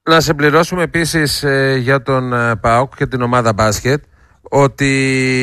Να συμπληρώσουμε επίσης για τον ΠΑΟΚ και την ομάδα μπάσκετ ότι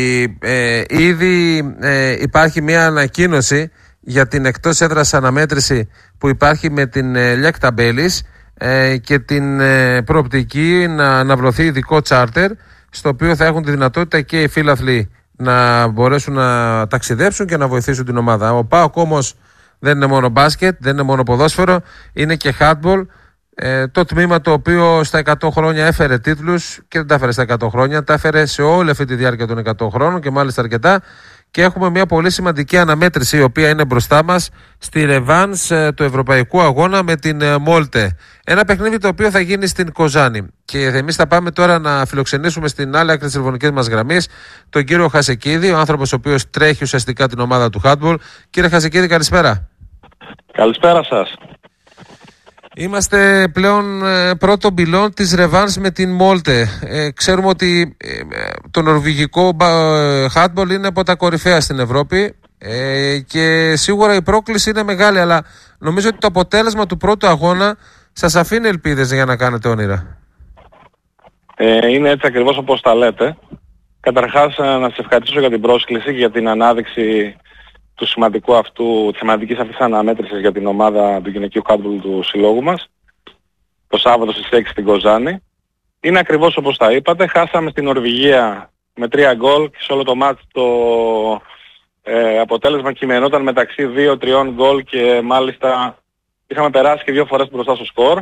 ήδη υπάρχει μια ανακοίνωση για την εκτός έδρας αναμέτρηση που υπάρχει με την Λιάκ Ταμπέλης και την προοπτική να αναβλωθεί ειδικό τσάρτερ στο οποίο θα έχουν τη δυνατότητα και οι φίλαθλοι να μπορέσουν να ταξιδέψουν και να βοηθήσουν την ομάδα. Ο ΠΑΟΚ όμως δεν είναι μόνο μπάσκετ, δεν είναι μόνο ποδόσφαιρο, είναι και handball. Το τμήμα το οποίο στα 100 χρόνια έφερε τίτλους και δεν τα έφερε στα 100 χρόνια, τα έφερε σε όλη αυτή τη διάρκεια των 100 χρόνων και μάλιστα αρκετά. Και έχουμε μια πολύ σημαντική αναμέτρηση η οποία είναι μπροστά μας στη ρεβάνς του Ευρωπαϊκού Αγώνα με την Μόλτε. Ένα παιχνίδι το οποίο θα γίνει στην Κοζάνη. Και εμείς θα πάμε τώρα να φιλοξενήσουμε στην άλλη άκρη της τηλεφωνικής μας γραμμής τον κύριο Χασεκίδη, ο άνθρωπος ο οποίος τρέχει ουσιαστικά την ομάδα του handball. Κύριε Χασεκίδη, καλησπέρα. Καλησπέρα σας. Είμαστε πλέον πρώτο πυλόν της ρεβάνς με την Μόλτε. Ξέρουμε ότι το νορβηγικό handball είναι από τα κορυφαία στην Ευρώπη και σίγουρα η πρόκληση είναι μεγάλη, αλλά νομίζω ότι το αποτέλεσμα του πρώτου αγώνα σας αφήνει ελπίδες για να κάνετε όνειρα. Είναι έτσι ακριβώς όπως τα λέτε. Καταρχάς να σας ευχαριστήσω για την πρόσκληση και για την ανάδειξη του σημαντικού αυτού, της σημαντικής αυτής αναμέτρησης για την ομάδα του γυναικείου handball του συλλόγου μας το Σάββατο στις 6 στην Κοζάνη. Είναι ακριβώς όπως τα είπατε. Χάσαμε στην Νορβηγία με 3 γκολ και σε όλο το μάτς το αποτέλεσμα κειμενόταν μεταξύ 2-3 γκολ και μάλιστα είχαμε περάσει και 2 φορές μπροστά στο σκορ.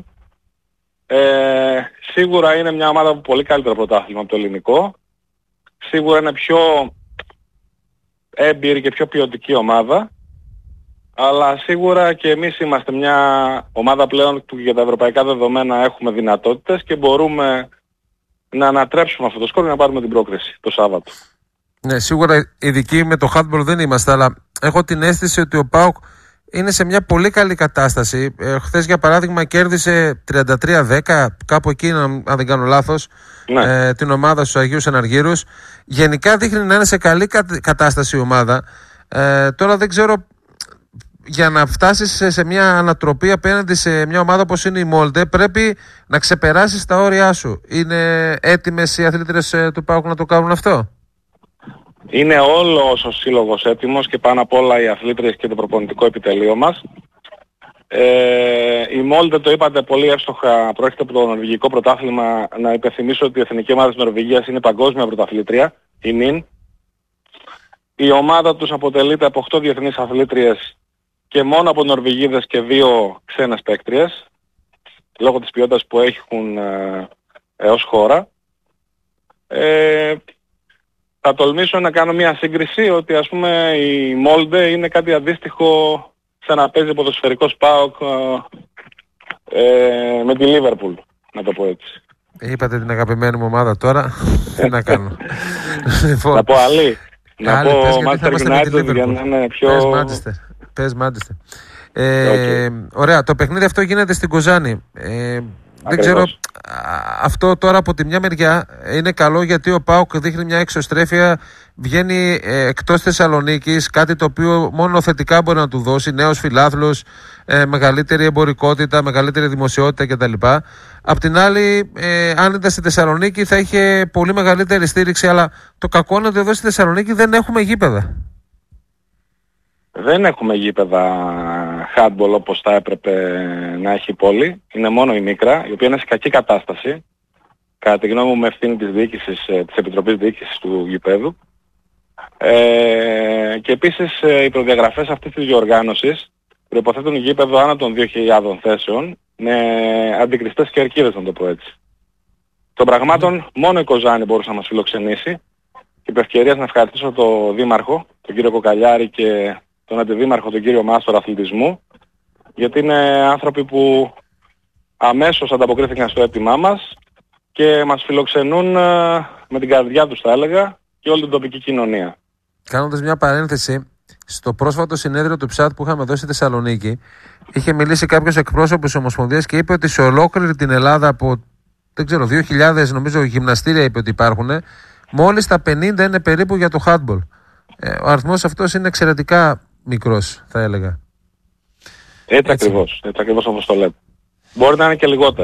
Σίγουρα είναι μια ομάδα που πολύ καλύτερο πρωτάθλημα από το ελληνικό. Σίγουρα είναι πιο έμπειρη και πιο ποιοτική ομάδα, αλλά σίγουρα και εμείς είμαστε μια ομάδα πλέον που για τα ευρωπαϊκά δεδομένα έχουμε δυνατότητες και μπορούμε να ανατρέψουμε αυτό το σκορ και να πάρουμε την πρόκριση το Σάββατο. Ναι, σίγουρα ειδικοί με το handball δεν είμαστε, αλλά έχω την αίσθηση ότι ο ΠΑΟΚ είναι σε μια πολύ καλή κατάσταση. Χθες για παράδειγμα κέρδισε 33-10, κάπου εκεί αν δεν κάνω λάθος, ναι, την ομάδα στους Αγίους Αναργύρους. Γενικά δείχνει να είναι σε καλή κατάσταση η ομάδα. Τώρα δεν ξέρω, για να φτάσεις σε μια ανατροπή απέναντι σε μια ομάδα όπως είναι η Μόλτε πρέπει να ξεπεράσεις τα όρια σου. Είναι έτοιμες οι αθλήτρες του ΠΑΟΚ να το κάνουν αυτό? Είναι όλος ο σύλλογος έτοιμος και πάνω απ' όλα οι αθλήτριες και το προπονητικό επιτελείο μας. Η Μόλτε, το είπατε πολύ εύστοχα, προέρχεται από το νορβηγικό πρωτάθλημα. Να υπενθυμίσω ότι η εθνική ομάδα της Νορβηγίας είναι παγκόσμια πρωταθλήτρια, η ΝΙΝ. Η ομάδα τους αποτελείται από 8 διεθνείς αθλήτριες και μόνο από Νορβηγίδες και 2 ξένες παίκτριες, λόγω της ποιότητας που έχουν ως χώρα. Θα τολμήσω να κάνω μια σύγκριση ότι ας πούμε η Μόλντε είναι κάτι αντίστοιχο σαν να παίζει ποδοσφαιρικός ΠΑΟΚ με τη Λίβερπουλ, να το πω έτσι. Είπατε την αγαπημένη μου ομάδα τώρα, τι να κάνω. Να πω άλλη. Να πω Manchester United για να είναι πιο... Πες Manchester. Ωραία, το παιχνίδι αυτό γίνεται στην Κοζάνη. Δεν ξέρω, αυτό τώρα από τη μια μεριά είναι καλό γιατί ο ΠΑΟΚ δείχνει μια εξωστρέφεια, βγαίνει εκτός Θεσσαλονίκης, κάτι το οποίο μόνο θετικά μπορεί να του δώσει, νέος φιλάθλος, μεγαλύτερη εμπορικότητα, μεγαλύτερη δημοσιότητα κτλ. Απ' την άλλη, αν ήταν στη Θεσσαλονίκη θα είχε πολύ μεγαλύτερη στήριξη, αλλά το κακό είναι ότι εδώ στη Θεσσαλονίκη δεν έχουμε γήπεδα. Δεν έχουμε γήπεδα handball όπως θα έπρεπε να έχει η πόλη. Είναι μόνο η Μίκρα, η οποία είναι σε κακή κατάσταση. Κατά τη γνώμη μου με ευθύνη της διοίκησης, της Επιτροπής Διοίκησης του γηπέδου. Και επίσης οι προδιαγραφές αυτής της διοργάνωσης προϋποθέτουν γήπεδο άνω των 2.000 θέσεων με αντικριστές κερκίδες, να το πω έτσι. Των πραγμάτων μόνο η Κοζάνη μπορούσε να μας φιλοξενήσει και επ' ευκαιρίας να ευχαριστήσω τον Δήμαρχο, τον κύριο Κοκαλιάρη και τον Αντιδήμαρχο, τον κύριο Μάστορα Αθλητισμού, γιατί είναι άνθρωποι που αμέσως ανταποκρίθηκαν στο αίτημά μας και μας φιλοξενούν με την καρδιά τους, θα έλεγα, και όλη την τοπική κοινωνία. Κάνοντας μια παρένθεση, στο πρόσφατο συνέδριο του ΨΑΤ που είχαμε εδώ στη Θεσσαλονίκη, είχε μιλήσει κάποιος εκπρόσωπος της Ομοσπονδίας και είπε ότι σε ολόκληρη την Ελλάδα από, δεν ξέρω, 2.000 νομίζω γυμναστήρια είπε ότι υπάρχουν, μόλις τα 50 είναι περίπου για το handball. Ο αριθμός αυτός είναι εξαιρετικά μικρός, θα έλεγα. Έτσι ακριβώς όπως το λέτε. Μπορεί να είναι και λιγότερα.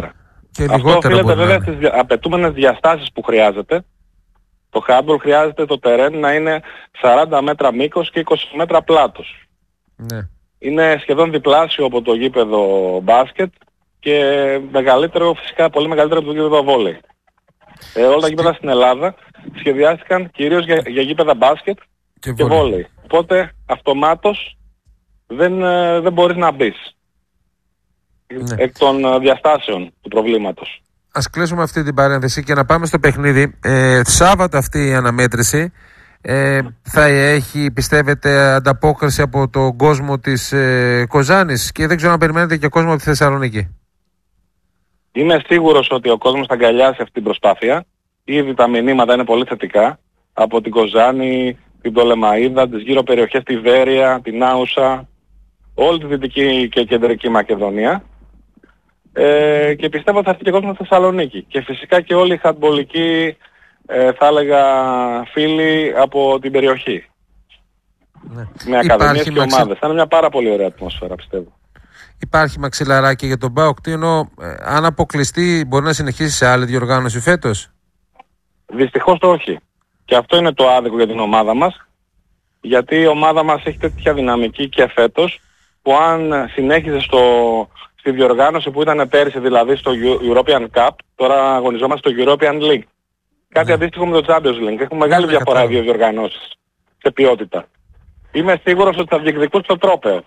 Και αυτό οφείλεται βέβαια στις απαιτούμενες διαστάσεις που χρειάζεται. Το handball χρειάζεται το τερέν να είναι 40 μέτρα μήκος και 20 μέτρα πλάτος. Ναι. Είναι σχεδόν διπλάσιο από το γήπεδο μπάσκετ και μεγαλύτερο, φυσικά πολύ μεγαλύτερο από το γήπεδο βόλεϊ. Όλα τα γήπεδα στην Ελλάδα σχεδιάστηκαν κυρίως για γήπεδα μπάσκετ και βόλεϊ. Οπότε αυτομάτως δεν μπορείς να μπεις εκ των διαστάσεων του προβλήματος. Ας κλείσουμε αυτή την παρένθεση και να πάμε στο παιχνίδι. Σάββατο αυτή η αναμέτρηση θα έχει, πιστεύετε, ανταπόκριση από τον κόσμο της Κοζάνης και δεν ξέρω αν περιμένετε και κόσμο από τη Θεσσαλονίκη? Είμαι σίγουρος ότι ο κόσμος θα αγκαλιάσει αυτή την προσπάθεια. Ήδη τα μηνύματα είναι πολύ θετικά από την Κοζάνη, την Πτολεμαΐδα, τις γύρω περιοχές, τη Βέρεια, την Άουσα, όλη τη Δυτική και Κεντρική Μακεδονία. Και πιστεύω ότι θα έρθει και κόσμο στη Θεσσαλονίκη. Και φυσικά και όλοι οι χαντμπολικοί, θα έλεγα, φίλοι από την περιοχή. Ναι. Με ακαδημίες και ομάδες. Θα είναι μια πάρα πολύ ωραία ατμόσφαιρα, πιστεύω. Υπάρχει μαξιλαράκι για τον ΠΑΟΚ? Τι εννοώ, αν αποκλειστεί μπορεί να συνεχίσει σε άλλη διοργάνωση φέτος? Δυστυχώς το όχι. Και αυτό είναι το άδικο για την ομάδα μας. Γιατί η ομάδα μας έχει τέτοια δυναμική και φέτος, που αν συνέχιζε στη διοργάνωση που ήταν πέρυσι, δηλαδή στο European Cup, τώρα αγωνιζόμαστε στο European League. Κάτι αντίστοιχο με το Champions League. Έχουν μεγάλη διαφορά οι δύο διοργανώσεις σε ποιότητα. Είμαι σίγουρος ότι θα διεκδικούν στο τρόπαιο.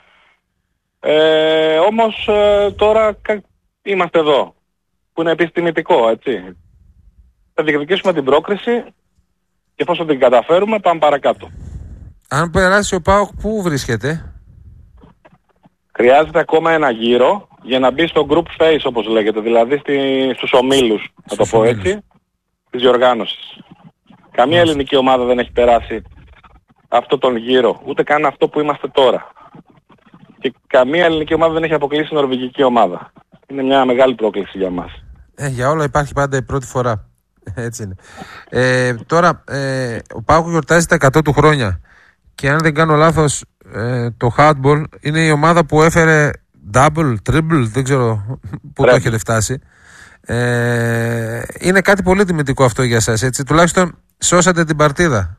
Όμως τώρα είμαστε εδώ, που είναι επίσης τιμητικό, έτσι. Θα διεκδικήσουμε την πρόκριση και εφόσον την καταφέρουμε πάμε παρακάτω. Αν περάσει ο ΠΑΟΚ, πού βρίσκεται? Χρειάζεται ακόμα ένα γύρο για να μπει στο group phase, όπως λέγεται, δηλαδή στους ομίλους, θα το πω έτσι, της διοργάνωσης. Καμία ελληνική ομάδα δεν έχει περάσει αυτό τον γύρο, ούτε καν αυτό που είμαστε τώρα. Και καμία ελληνική ομάδα δεν έχει αποκλείσει νορβηγική ομάδα. Είναι μια μεγάλη πρόκληση για μας. Για όλα υπάρχει πάντα η πρώτη φορά. Έτσι είναι. Τώρα, ο ΠΑΟΚ γιορτάζει τα 100 του χρόνια. Και αν δεν κάνω λάθος, το handball είναι η ομάδα που έφερε double, triple, δεν ξέρω πού το έχετε φτάσει. Είναι κάτι πολύ τιμητικό αυτό για σας, έτσι. Τουλάχιστον σώσατε την παρτίδα.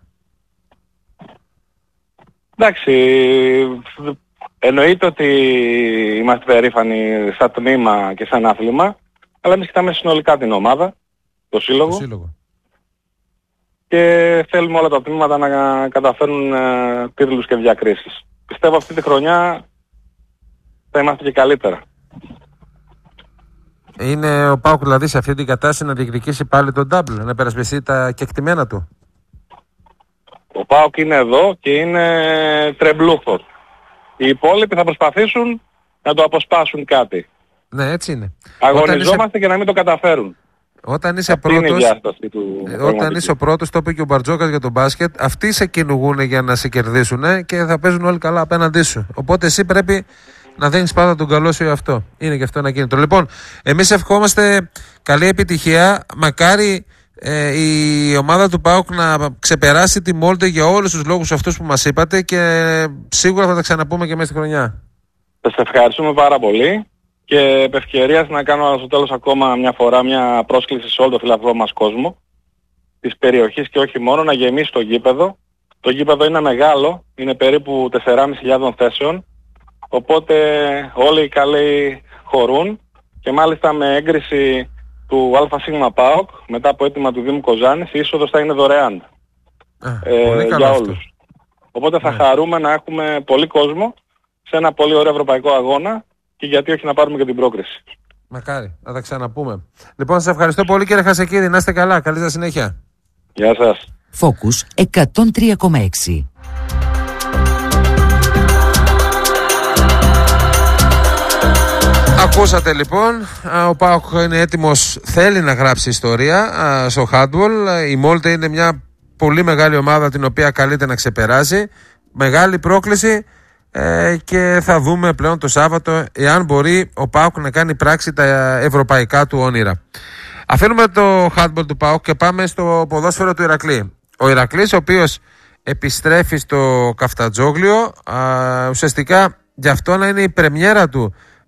Εντάξει, εννοείται ότι είμαστε περήφανοι σαν τμήμα και σαν άθλημα, αλλά εμείς κοιτάμε συνολικά την ομάδα, το σύλλογο. Και θέλουμε όλα τα τμήματα να καταφέρουν τίτλους και διακρίσεις. Πιστεύω αυτή τη χρονιά θα είμαστε και καλύτερα. Είναι ο ΠΑΟΚ δηλαδή σε αυτή την κατάσταση να διεκδικήσει πάλι τον double, να περασπιστεί τα κεκτημένα του? Ο ΠΑΟΚ είναι εδώ και είναι τρεμπλούχος. Οι υπόλοιποι θα προσπαθήσουν να το αποσπάσουν κάτι. Ναι, έτσι είναι. Αγωνιζόμαστε και να μην το καταφέρουν. Όταν είσαι ο πρώτος, το είπε και ο Μπαρτζόκας για τον μπάσκετ, αυτοί σε κυνηγούν για να σε κερδίσουν και θα παίζουν όλοι καλά απέναντί σου. Οπότε εσύ πρέπει να δίνεις πάντα τον καλό σου αυτό. Είναι και αυτό ένα κίνητρο. Λοιπόν, εμείς ευχόμαστε καλή επιτυχία. Μακάρι η ομάδα του ΠΑΟΚ να ξεπεράσει τη Μόλντε για όλους τους λόγους αυτούς που μας είπατε και σίγουρα θα τα ξαναπούμε και μέσα στη χρονιά. Σας ευχαριστούμε πάρα πολύ. Και επ' ευκαιρίας να κάνω στο τέλος ακόμα μια φορά μια πρόσκληση σε όλο το φιλαθλό μας κόσμο της περιοχής και όχι μόνο, να γεμίσει το γήπεδο. Το γήπεδο είναι μεγάλο, είναι περίπου 4.500 θέσεων, οπότε όλοι οι καλοί χωρούν και μάλιστα με έγκριση του ΑΣ ΠΑΟΚ μετά από αίτημα του Δήμου Κοζάνης η είσοδος θα είναι δωρεάν για όλους. Οπότε θα χαρούμε να έχουμε πολύ κόσμο σε ένα πολύ ωραίο ευρωπαϊκό αγώνα. Και γιατί όχι να πάρουμε και την πρόκριση. Μακάρι, να τα ξαναπούμε. Λοιπόν, σας ευχαριστώ πολύ κύριε Χασεκίδη. Να είστε καλά. Καλή σας συνέχεια. Γεια σας. Focus 103,6. Ακούσατε λοιπόν, ο ΠΑΟΚ είναι έτοιμος, θέλει να γράψει ιστορία στο handball. Η Μόλτε είναι μια πολύ μεγάλη ομάδα την οποία καλείται να ξεπεράσει. Μεγάλη πρόκληση. Και θα δούμε πλέον το Σάββατο εάν μπορεί ο ΠΑΟΚ να κάνει πράξη τα ευρωπαϊκά του όνειρα. Αφήνουμε το handball του ΠΑΟΚ και πάμε στο ποδόσφαιρο του Ηρακλή. Ο Ηρακλής, ο οποίος επιστρέφει στο Καφτατζόγλιο, ουσιαστικά γι' αυτό να είναι η πρεμιέρα του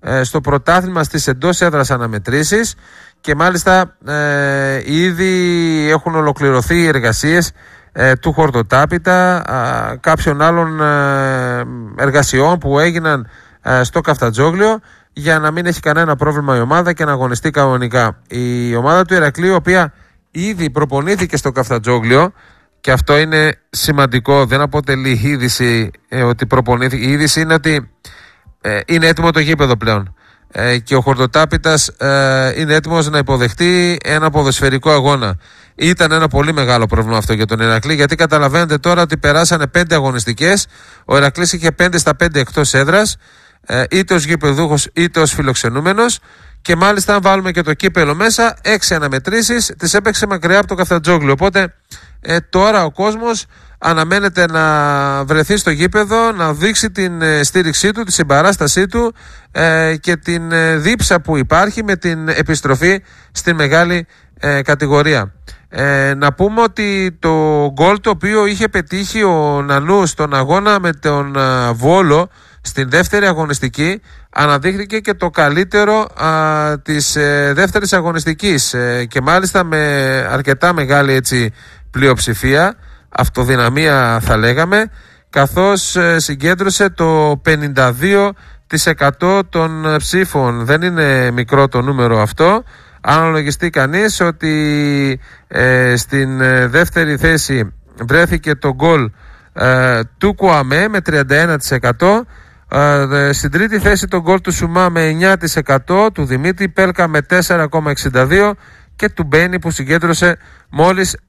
στο πρωτάθλημα στις εντός έδρας αναμετρήσεις και μάλιστα ήδη έχουν ολοκληρωθεί οι εργασίες του χορτοτάπητα, κάποιων άλλων εργασιών που έγιναν στο Καφτατζόγλιο για να μην έχει κανένα πρόβλημα η ομάδα και να αγωνιστεί κανονικά. Η ομάδα του Ηρακλείου, η οποία ήδη προπονήθηκε στο Καφτατζόγλιο, και αυτό είναι σημαντικό, δεν αποτελεί είδηση ότι προπονήθηκε. Η είδηση είναι ότι είναι έτοιμο το γήπεδο πλέον και ο χορτοτάπητας είναι έτοιμος να υποδεχτεί ένα ποδοσφαιρικό αγώνα. Ήταν ένα πολύ μεγάλο πρόβλημα αυτό για τον Ηρακλή, γιατί καταλαβαίνετε τώρα ότι περάσανε 5 αγωνιστικές, ο Ηρακλής είχε 5 στα 5 εκτός έδρας, είτε ως γηπεδούχος είτε ως φιλοξενούμενος, και μάλιστα αν βάλουμε και το κύπελο μέσα, 6 αναμετρήσεις τις έπαιξε μακριά από το Καφτατζόγλιο. Οπότε τώρα ο κόσμος αναμένεται να βρεθεί στο γήπεδο, να δείξει την στήριξή του, τη συμπαράστασή του και την δίψα που υπάρχει με την επιστροφή στην μεγάλη κατηγορία. Να πούμε ότι το γκολ το οποίο είχε πετύχει ο Νανούς στον αγώνα με τον Βόλο στην δεύτερη αγωνιστική αναδείχθηκε και το καλύτερο της δεύτερης αγωνιστικής και μάλιστα με αρκετά μεγάλη έτσι πλειοψηφία, αυτοδυναμία θα λέγαμε, καθώς συγκέντρωσε το 52% των ψήφων. Δεν είναι μικρό το νούμερο αυτό. Αν αναλογιστεί κανείς ότι στην δεύτερη θέση βρέθηκε το γκολ του Κουαμέ με 31%, στην τρίτη θέση το γκολ του Σουμά με 9%, του Δημήτρη Πέλκα με 4,62% και του Μπένι που συγκέντρωσε μόλις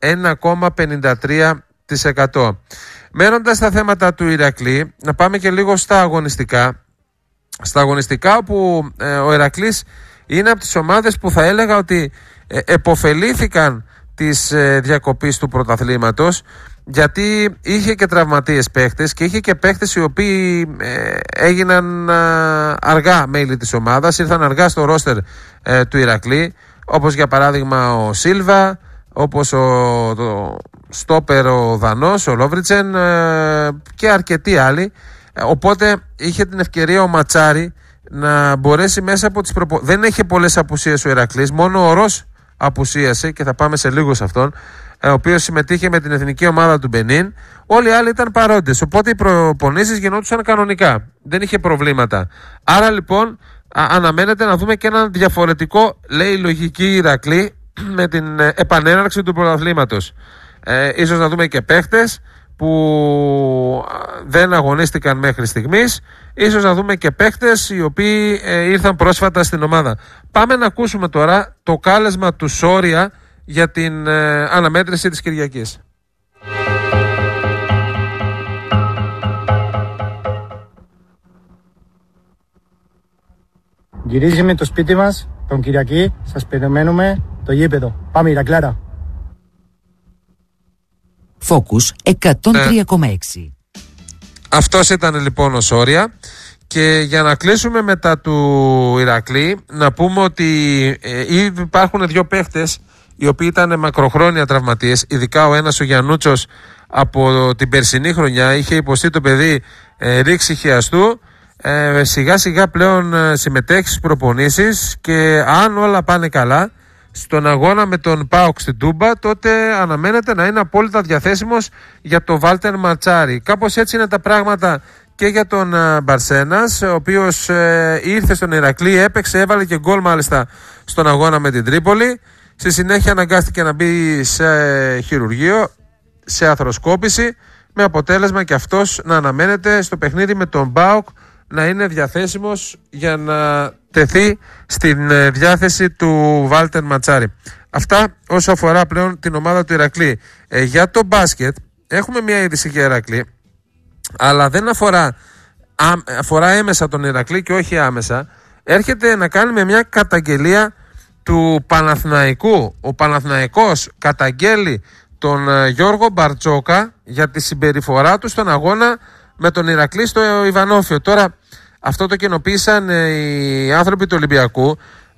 1,53%. Μένοντας στα θέματα του Ηρακλή, να πάμε και λίγο στα αγωνιστικά. Στα αγωνιστικά όπου ο Ηρακλής είναι από τις ομάδες που θα έλεγα ότι επωφελήθηκαν της διακοπής του πρωταθλήματος, γιατί είχε και τραυματίες παίχτες και είχε και παίχτες οι οποίοι έγιναν αργά μέλη της ομάδας, ήρθαν αργά στο ρόστερ του Ηρακλή, όπως για παράδειγμα ο Σίλβα, όπως ο στόπερ ο Δανός, ο Λόβριτσεν και αρκετοί άλλοι. Οπότε είχε την ευκαιρία ο Ματσάρη να μπορέσει μέσα από τις δεν είχε πολλές απουσίες ο Ηρακλής, μόνο ο Ρος απουσίασε και θα πάμε σε λίγο σε αυτόν, ο οποίος συμμετείχε με την εθνική ομάδα του Μπενίν. Όλοι οι άλλοι ήταν παρόντες, οπότε οι προπονήσεις γινόντουσαν κανονικά, δεν είχε προβλήματα. Άρα λοιπόν αναμένεται να δούμε και έναν διαφορετικό, λέει η λογική, Ηρακλή με την επανέναρξη του πρωταθλήματος. Ίσως να δούμε και παίχτες που δεν αγωνίστηκαν μέχρι στιγμής, ίσως να δούμε και παίχτες οι οποίοι ήρθαν πρόσφατα στην ομάδα. Πάμε να ακούσουμε τώρα το κάλεσμα του Σόρια για την αναμέτρηση της Κυριακής. Γυρίζουμε το σπίτι μας, τον Κυριακή, σας περιμένουμε το γήπεδο. Πάμε Ηρακλάρα. Focus 103,6. Αυτός ήταν λοιπόν ο Σόρια. Και για να κλείσουμε μετά του Ηρακλή, να πούμε ότι ήδη υπάρχουν 2 παίχτες οι οποίοι ήταν μακροχρόνια τραυματίες, ειδικά ο ένας ο Γιαννούτσος από την περσινή χρονιά, είχε υποστεί το παιδί ρήξη χιαστού, σιγά σιγά πλέον συμμετέχει στις προπονήσεις και αν όλα πάνε καλά στον αγώνα με τον ΠΑΟΚ στην Τούμπα, τότε αναμένεται να είναι απόλυτα διαθέσιμος για το Βάλτερ Ματσάρι. Κάπως έτσι είναι τα πράγματα και για τον Μπαρσένας, ο οποίος ήρθε στον Ηρακλή, έπαιξε, έβαλε και γκολ μάλιστα στον αγώνα με την Τρίπολη. Στη συνέχεια αναγκάστηκε να μπει σε χειρουργείο, σε αθροσκόπηση, με αποτέλεσμα και αυτός να αναμένεται στο παιχνίδι με τον ΠΑΟΚ να είναι διαθέσιμος για να τεθεί στην διάθεση του Βάλτερ Ματσάρι. Αυτά όσο αφορά πλέον την ομάδα του Ηρακλή. Για το μπάσκετ έχουμε μια είδηση για Ηρακλή, αλλά δεν αφορά έμεσα τον Ηρακλή και όχι άμεσα. Έρχεται να κάνει με μια καταγγελία του Παναθηναϊκού. Ο Παναθηναϊκός καταγγέλει τον Γιώργο Μπαρτσόκα για τη συμπεριφορά του στον αγώνα με τον Ηρακλή στο Ιβανόφιο. Τώρα αυτό το κοινοποίησαν οι άνθρωποι του Ολυμπιακού.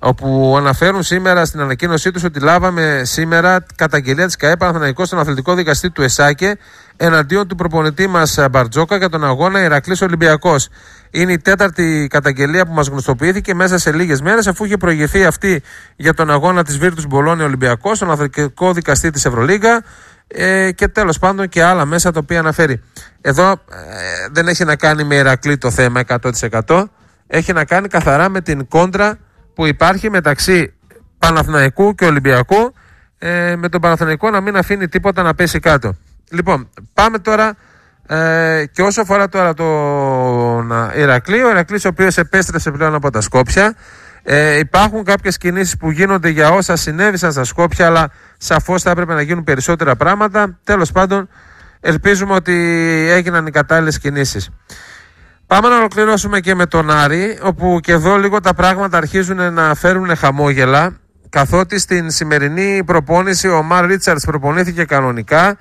όπου αναφέρουν σήμερα στην ανακοίνωσή τους ότι λάβαμε σήμερα καταγγελία της ΚΑΕ Παναθηναϊκός στον αθλητικό δικαστή του ΕΣΑΚΕ εναντίον του προπονητή μας Μπαρτζόκα για τον αγώνα Ηρακλής Ολυμπιακός. Είναι η τέταρτη καταγγελία που μας γνωστοποιήθηκε μέσα σε λίγες μέρες, αφού είχε προηγηθεί αυτή για τον αγώνα της Βίρτους Μπολόνια Ολυμπιακός στον αθλητικό δικαστή της Ευρωλίγκα και τέλος πάντων και άλλα μέσα τα οποία αναφέρει. Εδώ δεν έχει να κάνει με Ηρακλή το θέμα 100%. Έχει να κάνει καθαρά με την κόντρα που υπάρχει μεταξύ Παναθηναϊκού και Ολυμπιακού, με τον Παναθηναϊκό να μην αφήνει τίποτα να πέσει κάτω. Λοιπόν, πάμε τώρα και όσο αφορά τώρα τον Ηρακλή, ο Ηρακλής ο οποίος επέστρεψε πλέον από τα Σκόπια. Υπάρχουν κάποιες κινήσεις που γίνονται για όσα συνέβησαν στα Σκόπια, αλλά σαφώς θα έπρεπε να γίνουν περισσότερα πράγματα. Τέλος πάντων, ελπίζουμε ότι έγιναν οι κατάλληλες κινήσεις. Πάμε να ολοκληρώσουμε και με τον Άρη, όπου και εδώ λίγο τα πράγματα αρχίζουν να φέρουν χαμόγελα, καθότι στην σημερινή προπόνηση ο Μαρ Ρίτσαρτς προπονήθηκε κανονικά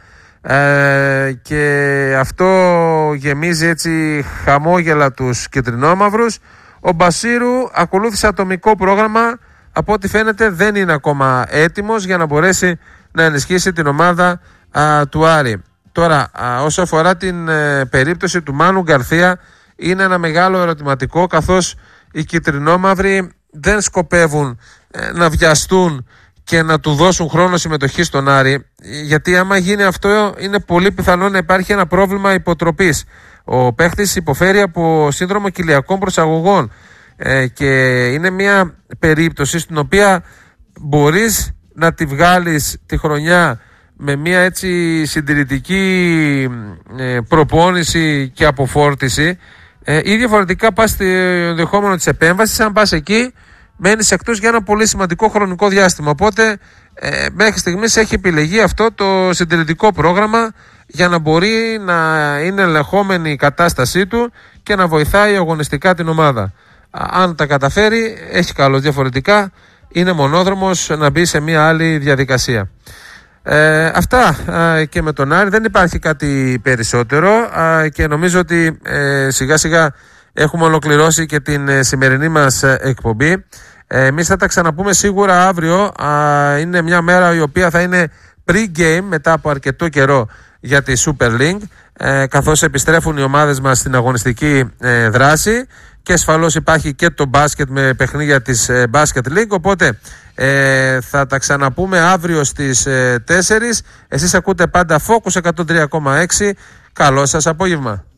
και αυτό γεμίζει έτσι χαμόγελα τους κυτρινόμαυρους. Ο Μπασίρου ακολούθησε ατομικό πρόγραμμα, από ό,τι φαίνεται δεν είναι ακόμα έτοιμος για να μπορέσει να ενισχύσει την ομάδα του Άρη. Τώρα, όσο αφορά την περίπτωση του Μάνου Γκαρθία, είναι ένα μεγάλο ερωτηματικό, καθώς οι κυτρινόμαυροι δεν σκοπεύουν να βιαστούν και να του δώσουν χρόνο συμμετοχή στον Άρη, γιατί άμα γίνει αυτό είναι πολύ πιθανό να υπάρχει ένα πρόβλημα υποτροπής. Ο παίχτης υποφέρει από σύνδρομο κοιλιακών προσαγωγών και είναι μια περίπτωση στην οποία μπορείς να τη βγάλεις τη χρονιά με μια έτσι συντηρητική προπόνηση και αποφόρτιση, ή διαφορετικά πας στο ενδεχόμενο της επέμβασης. Αν πας εκεί μένεις εκτός για ένα πολύ σημαντικό χρονικό διάστημα. Οπότε μέχρι στιγμής έχει επιλεγεί αυτό το συντηρητικό πρόγραμμα για να μπορεί να είναι ελεγχόμενη η κατάστασή του και να βοηθάει αγωνιστικά την ομάδα. Αν τα καταφέρει έχει καλώς, διαφορετικά είναι μονόδρομος να μπει σε μια άλλη διαδικασία. Αυτά και με τον Άρη, δεν υπάρχει κάτι περισσότερο και νομίζω ότι σιγά σιγά έχουμε ολοκληρώσει και την σημερινή μας εκπομπή. Εμείς θα τα ξαναπούμε σίγουρα αύριο. Είναι μια μέρα η οποία θα είναι pre-game μετά από αρκετό καιρό για τη Super League, καθώς επιστρέφουν οι ομάδες μας στην αγωνιστική δράση και ασφαλώς υπάρχει και το μπάσκετ με παιχνίδια της Basket League, οπότε θα τα ξαναπούμε αύριο στις 4. Εσείς ακούτε πάντα Focus 103,6. Καλό σας απόγευμα.